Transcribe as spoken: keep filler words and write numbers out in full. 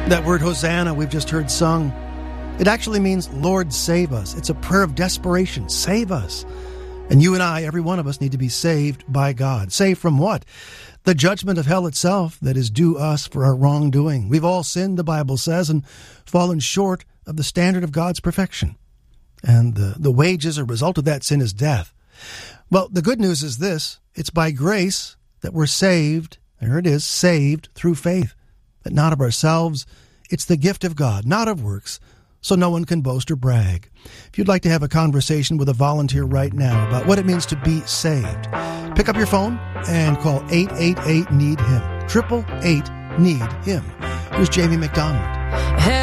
That word Hosanna we've just heard sung, it actually means, Lord, save us. It's a prayer of desperation. Save us. And you and I, every one of us, need to be saved by God. Saved from what? The judgment of hell itself that is due us for our wrongdoing. We've all sinned, the Bible says, and fallen short of the standard of God's perfection. And the, the wages or result of that sin is death. Well, the good news is this. It's by grace that we're saved. There it is, saved through faith. That not of ourselves, it's the gift of God, not of works, so no one can boast or brag. If you'd like to have a conversation with a volunteer right now about what it means to be saved, pick up your phone and call eight eight eight, need him, eight eight eight, need him. Here's Jamie McDonald.